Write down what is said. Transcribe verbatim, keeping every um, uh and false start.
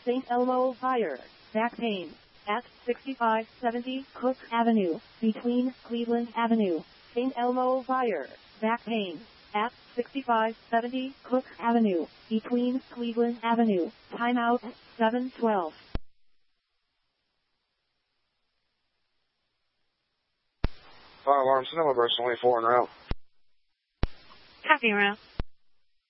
Saint Elmo Fire, back pain, at sixty-five seventy Cook Avenue, between Cleveland Avenue. Saint Elmo Fire, back pain, at sixty-five seventy Cook Avenue, between Cleveland Avenue. Timeout, seven twelve. Fire alarm, Sonoma Burst, only four en route. Copy, en route.